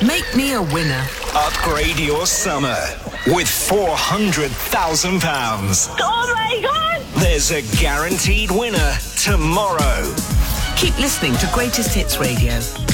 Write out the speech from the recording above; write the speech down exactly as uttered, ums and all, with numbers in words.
Make me a winner. Upgrade your summer with four hundred thousand pounds. Oh my God! There's a guaranteed winner tomorrow. Keep listening to Greatest Hits Radio.